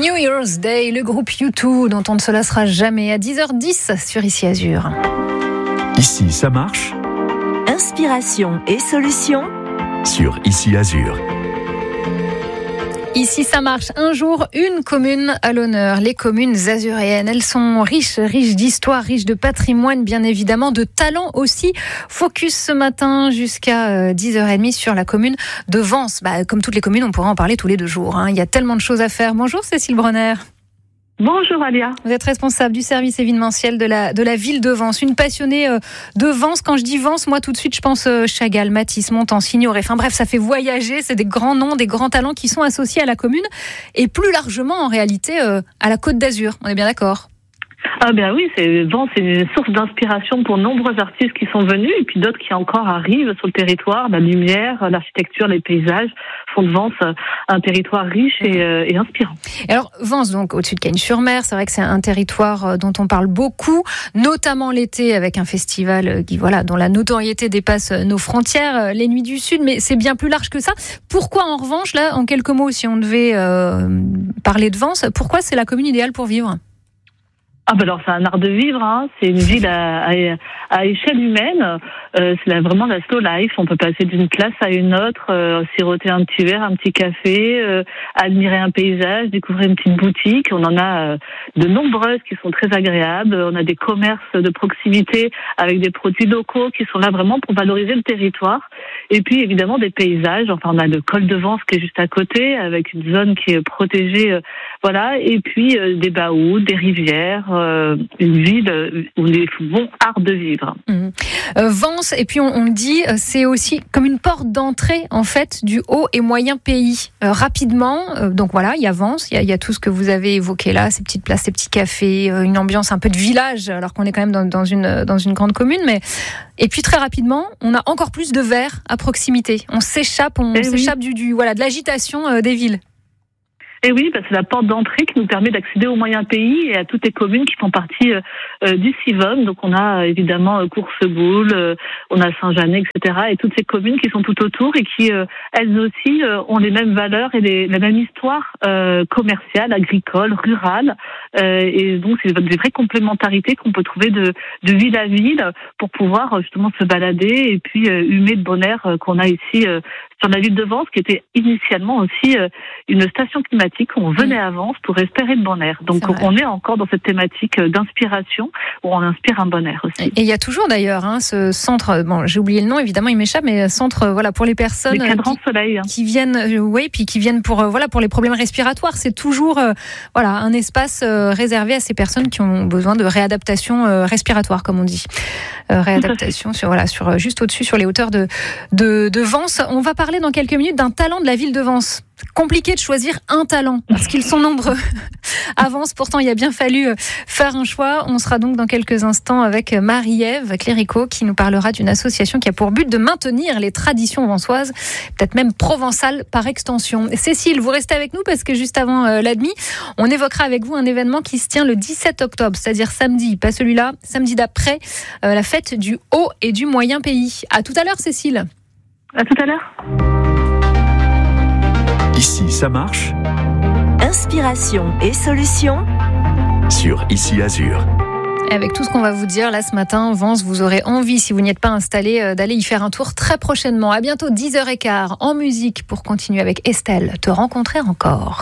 New Year's Day, le groupe U2 dont on ne se lassera jamais à 10h10 sur Ici Azur. Ici, ça marche. Inspiration et solutions Sur Ici Azur. Ici, ça marche. Un jour, une commune à l'honneur. Les communes azuréennes, elles sont riches d'histoire, riches de patrimoine, bien évidemment, de talent aussi. Focus ce matin jusqu'à 10h30 sur la commune de Vence. Comme toutes les communes, on pourra en parler tous les 2 jours. Il y a tellement de choses à faire. Bonjour Cécile Bronner. Bonjour Alia. Vous êtes responsable du service événementiel de la ville de Vence. Une passionnée de Vence. Quand je dis Vence, moi tout de suite je pense Chagall, Matisse, Montand, Signoret. Enfin bref, ça fait voyager. C'est des grands noms, des grands talents qui sont associés à la commune et plus largement en réalité à la Côte d'Azur. On est bien d'accord? Ah ben oui, Vence c'est une source d'inspiration pour nombreux artistes qui sont venus et puis d'autres qui encore arrivent sur le territoire. La lumière, l'architecture, les paysages font de Vence un territoire riche et inspirant. Et alors Vence, donc au-dessus de Cagnes-sur-Mer, c'est vrai que c'est un territoire dont on parle beaucoup, notamment l'été avec un festival dont la notoriété dépasse nos frontières, les Nuits du Sud, mais c'est bien plus large que ça. Pourquoi en revanche, là, en quelques mots, si on devait parler de Vence, pourquoi c'est la commune idéale pour vivre ? Ah ben alors c'est un art de vivre, c'est une ville à échelle humaine, c'est vraiment la slow life, on peut passer d'une classe à une autre, siroter un petit verre, un petit café, admirer un paysage, découvrir une petite boutique. On en a de nombreuses qui sont très agréables, on a des commerces de proximité avec des produits locaux qui sont là vraiment pour valoriser le territoire. Et puis évidemment des paysages, on a le col de Vence qui est juste à côté avec une zone qui est protégée, et puis des baous, des rivières, une ville où il est bon art de vivre. Vence, et puis on le dit, c'est aussi comme une porte d'entrée en fait du haut et moyen pays. Rapidement, donc voilà, il y a Vence, il y a tout ce que vous avez évoqué là, ces petites places, ces petits cafés, une ambiance un peu de village, alors qu'on est quand même dans une grande commune. Et puis très rapidement, on a encore plus de verre à proximité. On s'échappe de l'agitation des villes. Et oui, c'est la porte d'entrée qui nous permet d'accéder au moyen pays et à toutes les communes qui font partie du Civonne. Donc on a évidemment Courceboule, on a Saint-Janet, etc. Et toutes ces communes qui sont tout autour et qui, elles aussi, ont les mêmes valeurs et la même histoire commerciale, agricole, rurale. Et donc c'est des vraies complémentarités qu'on peut trouver de ville à ville pour pouvoir justement se balader et puis humer le bon air qu'on a ici sur la ville de Vence, qui était initialement aussi une station climatique où on venait à Vence pour respirer le bon air. Donc on est encore dans cette thématique d'inspiration où on inspire un bon air aussi. Et il y a toujours d'ailleurs ce centre, j'ai oublié le nom évidemment, il m'échappe, mais centre pour les personnes qui viennent, puis qui viennent pour les problèmes respiratoires. C'est toujours un espace réservé à ces personnes qui ont besoin de réadaptation respiratoire, comme on dit. Réadaptation sur juste au-dessus, sur les hauteurs de Vence. On va parler dans quelques minutes d'un talent de la ville de Vence. Compliqué de choisir un talent parce qu'ils sont nombreux à Vence. Pourtant, il a bien fallu faire un choix. On sera donc dans quelques instants avec Marie-Ève Cléricault qui nous parlera d'une association qui a pour but de maintenir les traditions vensoises, peut-être même provençales par extension. Cécile, vous restez avec nous parce que juste avant la demi, on évoquera avec vous un événement qui se tient le 17 octobre, c'est-à-dire samedi, pas celui-là, samedi d'après, la fête du haut et du moyen pays. À tout à l'heure, Cécile. À tout à l'heure. Ici, ça marche. Inspiration et solutions Sur Ici Azur. Avec tout ce qu'on va vous dire là ce matin, Vence, vous aurez envie, si vous n'y êtes pas installé, d'aller y faire un tour très prochainement. À bientôt, 10h15 en musique pour continuer avec Estelle, Te rencontrer encore.